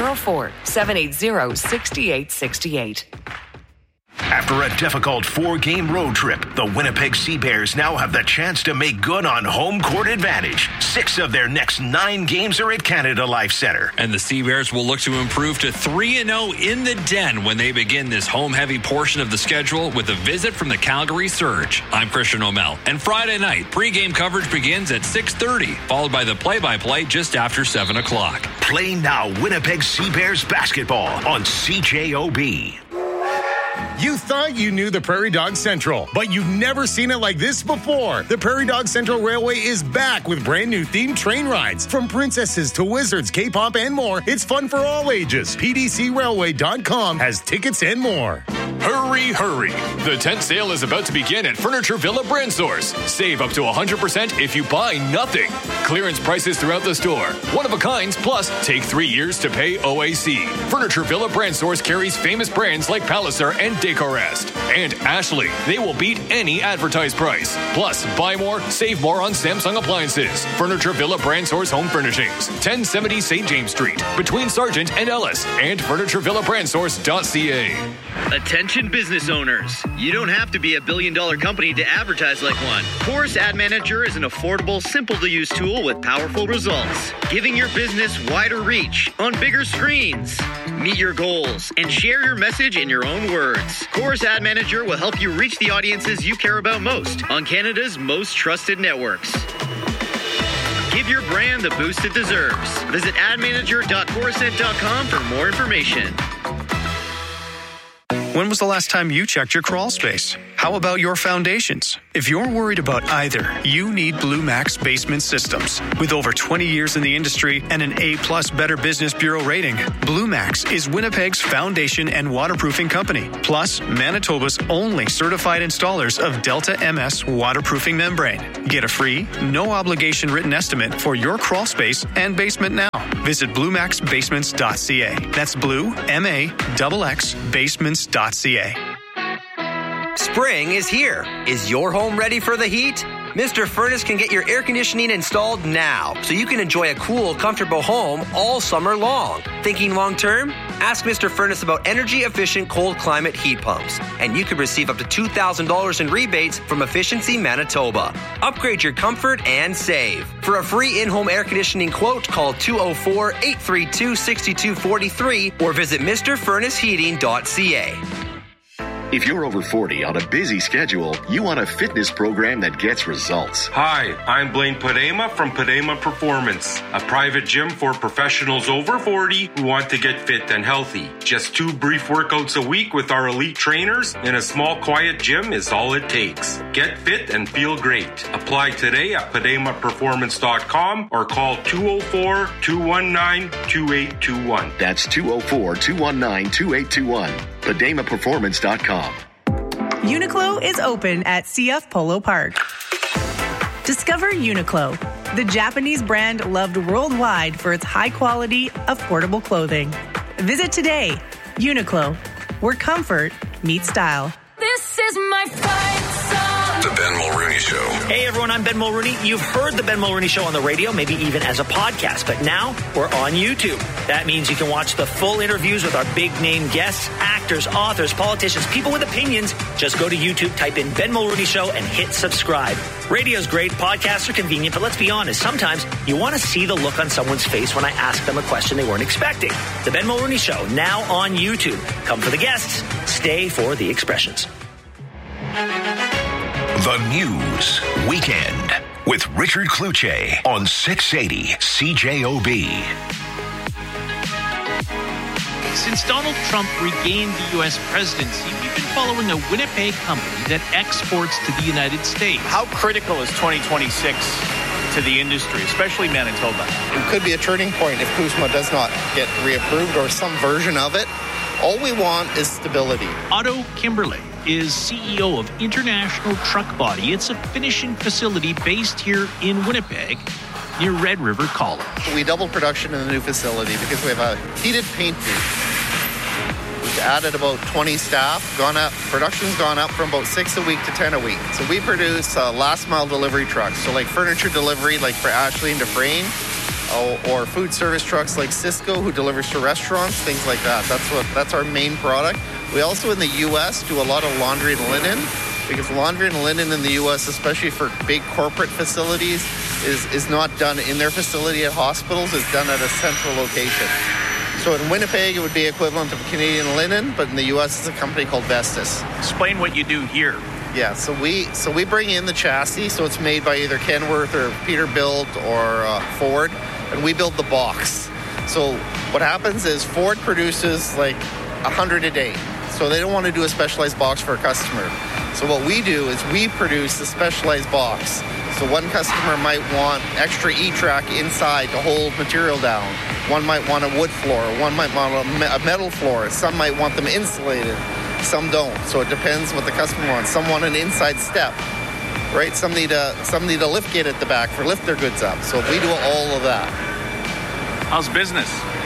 204-780-6868. After a difficult 4-game road trip, the Winnipeg Sea Bears now have the chance to make good on home court advantage. 6 of their next 9 games are at Canada Life Centre. And the Sea Bears will look to improve to 3-0 in the Den when they begin this home-heavy portion of the schedule with a visit from the Calgary Surge. I'm Christian O'Mell, and Friday night, pregame coverage begins at 6:30, followed by the play-by-play just after 7 o'clock. Play now Winnipeg Sea Bears basketball on CJOB. You thought you knew the Prairie Dog Central, but you've never seen it like this before. The Prairie Dog Central Railway is back with brand new themed train rides. From princesses to wizards, K-pop, and more, it's fun for all ages. PDCRailway.com has tickets and more. Hurry, hurry. The tent sale is about to begin at Furniture Villa Brand Source. Save up to 100% if you buy nothing. Clearance prices throughout the store. One of a kinds, plus take 3 years to pay OAC. Furniture Villa Brand Source carries famous brands like Palliser and Decorest. And Ashley. They will beat any advertised price. Plus, buy more, save more on Samsung appliances. Furniture Villa Brand Source Home Furnishings. 1070 St. James Street. Between Sargent and Ellis. And FurnitureVillaBrandSource.ca. Attention business owners. You don't have to be a billion-dollar company to advertise like one. Chorus Ad Manager is an affordable, simple-to-use tool with powerful results, giving your business wider reach on bigger screens. Meet your goals and share your message in your own words. Chorus Ad Manager will help you reach the audiences you care about most on Canada's most trusted networks. Give your brand the boost it deserves. Visit admanager.chorused.com for more information. When was the last time you checked your crawl space? How about your foundations? If you're worried about either, you need Blue Max Basement Systems. With over 20 years in the industry and an A+ Better Business Bureau rating, Blue Max is Winnipeg's foundation and waterproofing company, plus Manitoba's only certified installers of Delta MS waterproofing membrane. Get a free, no-obligation written estimate for your crawl space and basement now. Visit BlueMaxBasements.ca. That's Blue, M-A-X-X, Basements.ca. Spring is here. Is your home ready for the heat? Mr. Furnace can get your air conditioning installed now, so you can enjoy a cool, comfortable home all summer long. Thinking long term? Ask Mr. Furnace about energy-efficient cold climate heat pumps, and you could receive up to $2,000 in rebates from Efficiency Manitoba. Upgrade your comfort and save. For a free in-home air conditioning quote, call 204-832-6243 or visit MrFurnaceHeating.ca. If you're over 40 on a busy schedule, you want a fitness program that gets results. Hi, I'm Blaine Padema from Padema Performance, a private gym for professionals over 40 who want to get fit and healthy. Just 2 brief workouts a week with our elite trainers in a small, quiet gym is all it takes. Get fit and feel great. Apply today at PademaPerformance.com or call 204-219-2821. That's 204-219-2821. PademaPerformance.com. Uniqlo is open at CF Polo Park. Discover Uniqlo, the Japanese brand loved worldwide for its high-quality, affordable clothing. Visit today. Uniqlo, where comfort meets style. This is my fight song. The Ben Mulrooney Show. Hey everyone, I'm Ben Mulrooney. You've heard the Ben Mulrooney Show on the radio, maybe even as a podcast, but now we're on YouTube. That means you can watch the full interviews with our big name guests, actors, authors, politicians, people with opinions. Just go to YouTube, type in Ben Mulrooney Show and hit subscribe. Radio's great, podcasts are convenient, but let's be honest, sometimes you want to see the look on someone's face when I ask them a question they weren't expecting. The Ben Mulrooney Show, now on YouTube. Come for the guests, stay for the expressions. The News Weekend with Richard Cloutier on 680 CJOB. Since Donald Trump regained the U.S. presidency, we've been following a Winnipeg company that exports to the United States. How critical is 2026 to the industry, especially Manitoba? It could be a turning point if CUSMA does not get reapproved or some version of it. All we want is stability. Otto Kimberley is CEO of International Truck Body. It's a finishing facility based here in Winnipeg near Red River College. We doubled production in the new facility because we have a heated paint booth. We've added about 20 staff. Production's gone up from about 6 a week to 10 a week. So we produce last mile delivery trucks. So like furniture delivery, like for Ashley and Dufresne, or food service trucks like Cisco, who delivers to restaurants, things like that. That's our main product. We also in the U.S. do a lot of laundry and linen, because laundry and linen in the U.S., especially for big corporate facilities, is not done in their facility at hospitals. It's done at a central location. So in Winnipeg, it would be equivalent of Canadian Linen, but in the U.S., it's a company called Vestas. Explain what you do here. Yeah, so we bring in the chassis, so it's made by either Kenworth or Peterbilt or Ford, and we build the box. So what happens is Ford produces like 100 a day, so they don't want to do a specialized box for a customer. So what we do is we produce a specialized box. So one customer might want extra E-track inside to hold material down. One might want a wood floor. One might want a metal floor. Some might want them insulated. Some don't. So it depends what the customer wants. Some want an inside step, right? Some need a lift gate at the back for lift their goods up. So we do all of that. How's business?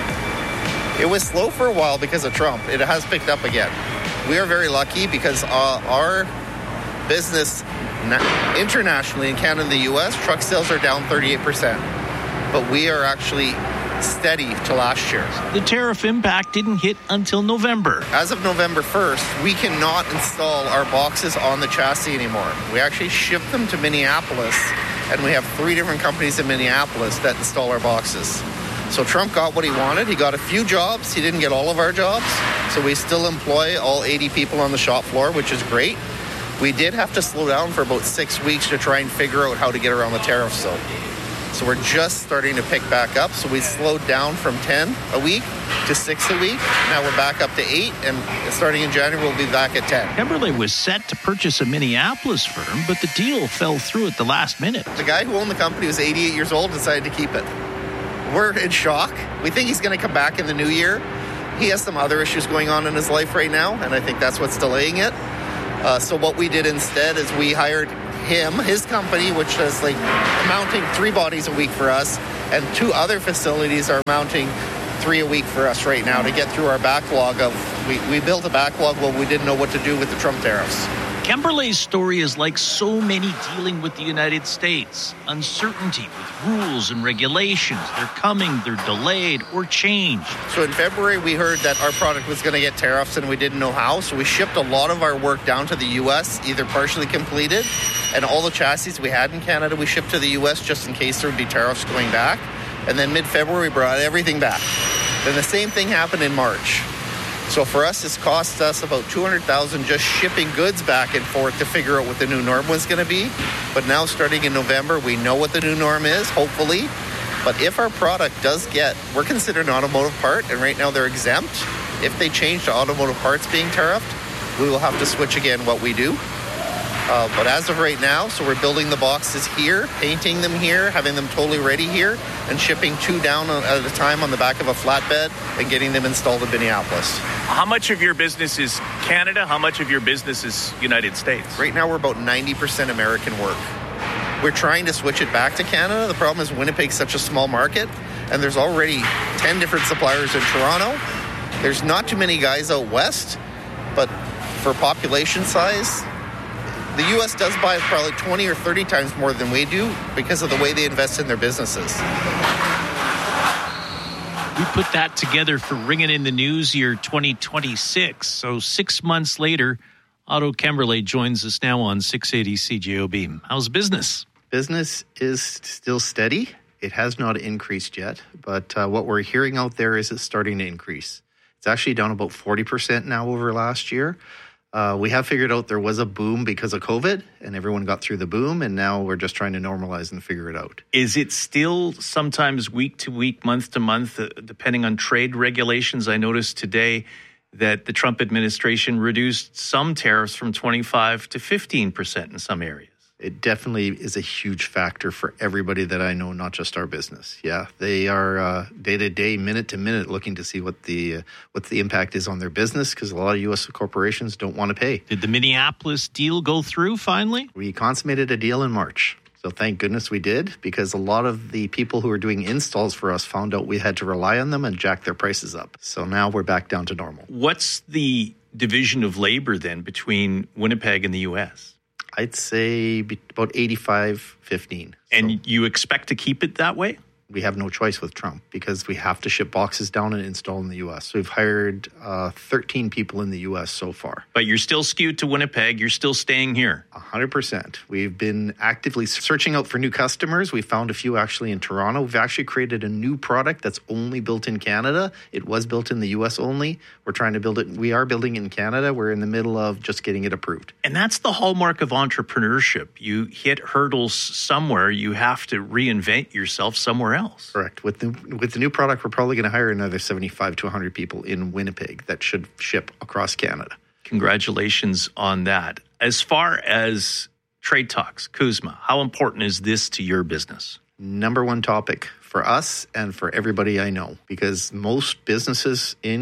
It was slow for a while because of Trump. It has picked up again. We are very lucky because our business internationally in Canada and the U.S., truck sales are down 38%. But we are actually steady to last year. The tariff impact didn't hit until November. As of November 1st, we cannot install our boxes on the chassis anymore. We actually ship them to Minneapolis, and we have 3 different companies in Minneapolis that install our boxes. So Trump got what he wanted. He got a few jobs. He didn't get all of our jobs. So we still employ all 80 people on the shop floor, which is great. We did have to slow down for about 6 weeks to try and figure out how to get around the tariffs, though. So we're just starting to pick back up. So we slowed down from 10 a week to 6 a week. Now we're back up to 8, and starting in January, we'll be back at 10. Kimberley was set to purchase a Minneapolis firm, but the deal fell through at the last minute. The guy who owned the company was 88 years old, decided to keep it. We're in shock. We think he's going to come back in the new year. He has some other issues going on in his life right now, and I think that's what's delaying it. So what we did instead is we hired him, his company, which is like mounting 3 bodies a week for us, and 2 other facilities are mounting 3 a week for us right now to get through our backlog of, we built a backlog while we didn't know what to do with the Trump tariffs. Kimberley's story is like so many dealing with the United States. Uncertainty with rules and regulations. They're coming, they're delayed, or changed. So in February, we heard that our product was going to get tariffs and we didn't know how. So we shipped a lot of our work down to the U.S., either partially completed, and all the chassis we had in Canada, we shipped to the U.S. just in case there would be tariffs going back. And then mid-February, we brought everything back. Then the same thing happened in March. So for us, it's cost us about $200,000 just shipping goods back and forth to figure out what the new norm was going to be. But now starting in November, we know what the new norm is, hopefully. But if our product does we're considered an automotive part, and right now they're exempt. If they change to automotive parts being tariffed, we will have to switch again what we do. But as of right now, so we're building the boxes here, painting them here, having them totally ready here, and shipping 2 down at a time on the back of a flatbed and getting them installed in Minneapolis. How much of your business is Canada? How much of your business is United States? Right now, we're about 90% American work. We're trying to switch it back to Canada. The problem is Winnipeg's such a small market, and there's already 10 different suppliers in Toronto. There's not too many guys out west, but for population size, the U.S. does buy probably 20 or 30 times more than we do because of the way they invest in their businesses. We put that together for Ringing in the News year 2026. So 6 months later, Otto Kimberley joins us now on 680 CJOB. How's business? Business is still steady. It has not increased yet, but what we're hearing out there is it's starting to increase. It's actually down about 40% now over last year. We have figured out there was a boom because of COVID, and everyone got through the boom, and now we're just trying to normalize and figure it out. Is it still sometimes week to week, month to month, depending on trade regulations? I noticed today that the Trump administration reduced some tariffs from 25 to 15% in some areas. It definitely is a huge factor for everybody that I know, not just our business. Yeah, they are day to day, minute to minute, looking to see what the impact is on their business, because a lot of U.S. corporations don't want to pay. Did the Minneapolis deal go through finally? We consummated a deal in March. So thank goodness we did, because a lot of the people who were doing installs for us found out we had to rely on them and jack their prices up. So now we're back down to normal. What's the division of labor then between Winnipeg and the U.S.? I'd say about 85-15. And you expect to keep it that way? We have no choice with Trump because we have to ship boxes down and install in the U.S. So we've hired 13 people in the U.S. so far. But you're still skewed to Winnipeg. You're still staying here. 100%. We've been actively searching out for new customers. We found a few actually in Toronto. We've actually created a new product that's only built in Canada. It was built in the U.S. only. We're trying to build it. We are building in Canada. We're in the middle of just getting it approved. And that's the hallmark of entrepreneurship. You hit hurdles somewhere. You have to reinvent yourself somewhere else. Correct. With the new product, we're probably going to hire another 75 to 100 people in Winnipeg that should ship across Canada. Congratulations on that. As far as trade talks, CUSMA, how important is this to your business? Number one topic for us and for everybody I know, because most businesses in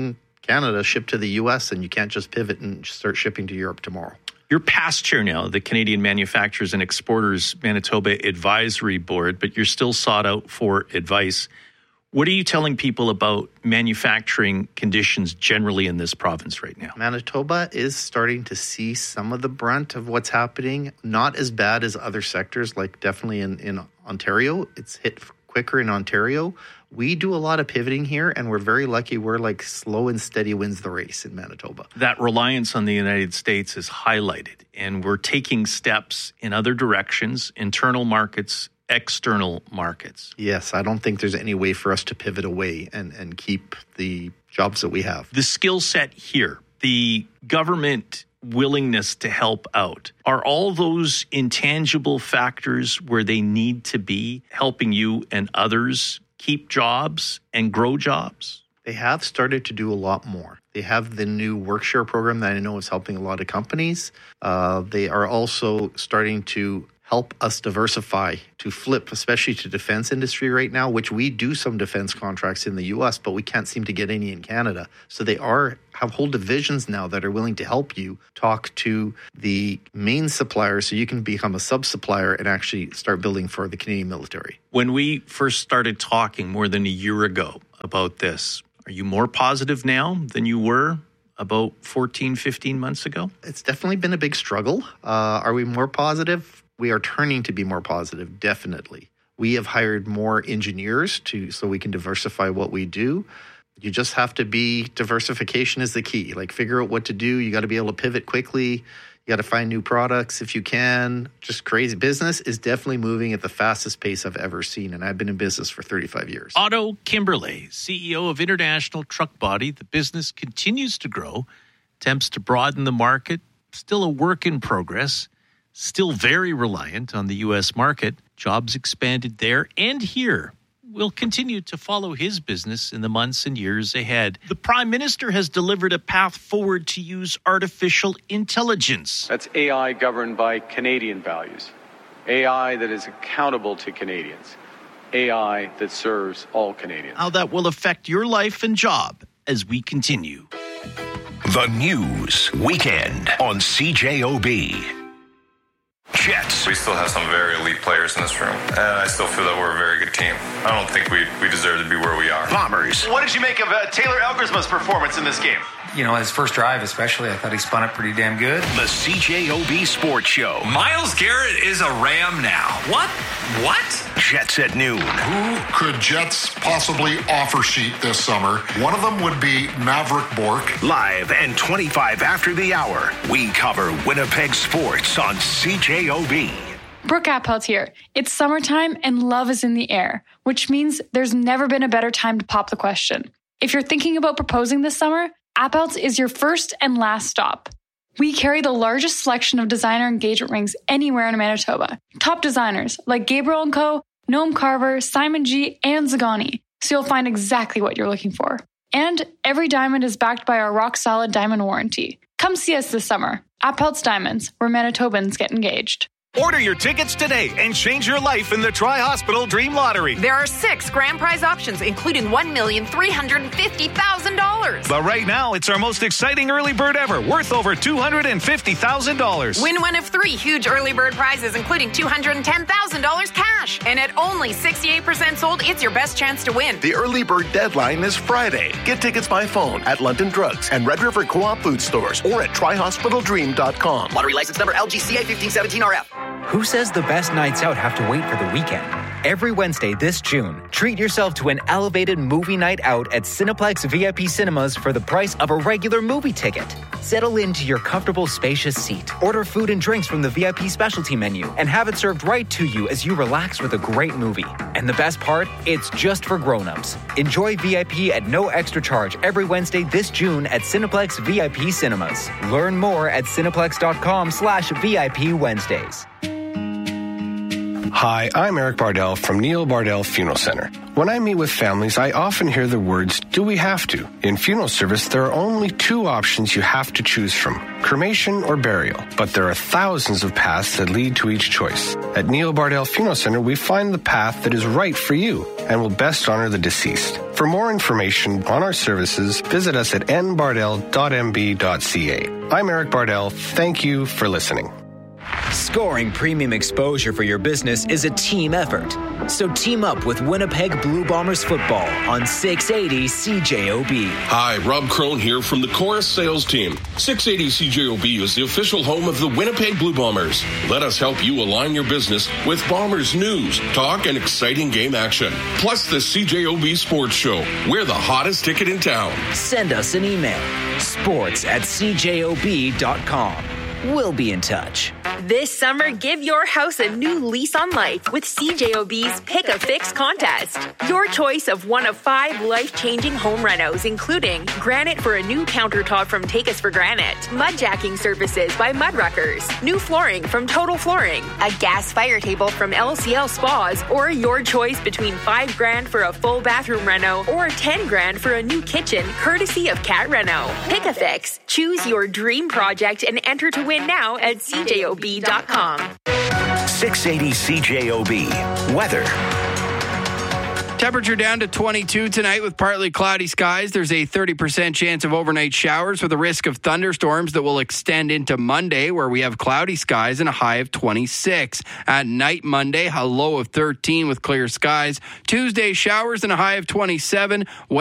Canada ship to the U.S., and you can't just pivot and start shipping to Europe tomorrow. You're past chair now, the Canadian Manufacturers and Exporters Manitoba Advisory Board, but you're still sought out for advice. What are you telling people about manufacturing conditions generally in this province right now? Manitoba is starting to see some of the brunt of what's happening. Not as bad as other sectors, like definitely in Ontario. It's hit quicker in Ontario. We do a lot of pivoting here, and we're very lucky. We're like slow and steady wins the race in Manitoba. That reliance on the United States is highlighted, and we're taking steps in other directions, internal markets, external markets. Yes, I don't think there's any way for us to pivot away and keep the jobs that we have. The skill set here, the government willingness to help out, are all those intangible factors where they need to be helping you and others keep jobs and grow jobs? They have started to do a lot more. They have the new Workshare program that I know is helping a lot of companies. They are also starting to help us diversify, to flip, especially to defense industry right now, which we do some defense contracts in the U.S., but we can't seem to get any in Canada. So they have whole divisions now that are willing to help you talk to the main supplier so you can become a sub-supplier and actually start building for the Canadian military. When we first started talking more than a year ago about this, are you more positive now than you were about 14, 15 months ago? It's definitely been a big struggle. Are we more positive? We are turning to be more positive, definitely. We have hired more engineers so we can diversify what we do. You just have to diversification is the key. Like, figure out what to do. You got to be able to pivot quickly. You got to find new products if you can. Just crazy. Business is definitely moving at the fastest pace I've ever seen, and I've been in business for 35 years. Otto Kimberley, CEO of International Truck Body. The business continues to grow, attempts to broaden the market, still a work in progress. Still very reliant on the U.S. market. Jobs expanded there and here. We'll continue to follow his business in the months and years ahead. The Prime Minister has delivered a path forward to use artificial intelligence. That's AI governed by Canadian values. AI that is accountable to Canadians. AI that serves all Canadians. How that will affect your life and job as we continue. The News Weekend on CJOB. Jets. We still have some very elite players in this room, and I still feel that we're a very good team. I don't think we deserve to be where we are. Bombers. What did you make of Taylor Elgersma's performance in this game? You know, his first drive especially, I thought he spun it pretty damn good. The CJOB Sports Show. Myles Garrett is a Ram now. What? Jets at noon. Who could Jets possibly offer sheet this summer? One of them would be Maverick Bourque. Live and 25 after the hour, we cover Winnipeg sports on CJOB. Brooke Appelt here. It's summertime and love is in the air, which means there's never been a better time to pop the question. If you're thinking about proposing this summer, Appelt's is your first and last stop. We carry the largest selection of designer engagement rings anywhere in Manitoba. Top designers like Gabriel & Co., Noam Carver, Simon G., and Zagani, so you'll find exactly what you're looking for. And every diamond is backed by our rock-solid diamond warranty. Come see us this summer. Appelt's Diamonds, where Manitobans get engaged. Order your tickets today and change your life in the Tri-Hospital Dream Lottery. There are 6 grand prize options, including $1,350,000. But right now, it's our most exciting early bird ever, worth over $250,000. Win one of 3 huge early bird prizes, including $210,000 cash. And at only 68% sold, it's your best chance to win. The early bird deadline is Friday. Get tickets by phone at London Drugs and Red River Co-op food stores or at trihospitaldream.com. Lottery license number LGCA 1517RF. Who says the best nights out have to wait for the weekend? Every Wednesday this June, treat yourself to an elevated movie night out at Cineplex VIP Cinemas for the price of a regular movie ticket. Settle into your comfortable, spacious seat. Order food and drinks from the VIP specialty menu and have it served right to you as you relax with a great movie. And the best part? It's just for grown-ups. Enjoy VIP at no extra charge every Wednesday this June at Cineplex VIP Cinemas. Learn more at cineplex.com/VIP Wednesdays. Hi, I'm Eric Bardell from Neil Bardell Funeral Center. When I meet with families, I often hear the words, do we have to? In funeral service, there are only two options you have to choose from, cremation or burial. But there are thousands of paths that lead to each choice. At Neil Bardell Funeral Center, we find the path that is right for you and will best honor the deceased. For more information on our services, visit us at nbardell.mb.ca. I'm Eric Bardell. Thank you for listening. Scoring premium exposure for your business is a team effort. So team up with Winnipeg Blue Bombers football on 680 CJOB. Hi, Rob Crone here from the Chorus sales team. 680 CJOB is the official home of the Winnipeg Blue Bombers. Let us help you align your business with Bombers news, talk, and exciting game action. Plus the CJOB Sports Show. We're the hottest ticket in town. Send us an email, sports@cjob.com. We'll be in touch. This summer, give your house a new lease on life with CJOB's Pick a Fix contest. Your choice of one of 5 life-changing home renos, including granite for a new countertop from Take Us for Granite, mudjacking services by Mudruckers, new flooring from Total Flooring, a gas fire table from LCL Spas, or your choice between $5,000 for a full bathroom reno or $10,000 for a new kitchen, courtesy of Cat Reno. Pick a Fix. Choose your dream project and enter to win now at CJOB.com. 680 CJOB. Weather. Temperature down to 22 tonight with partly cloudy skies. There's a 30% chance of overnight showers with a risk of thunderstorms that will extend into Monday, where we have cloudy skies and a high of 26. At night Monday, a low of 13 with clear skies. Tuesday, showers and a high of 27.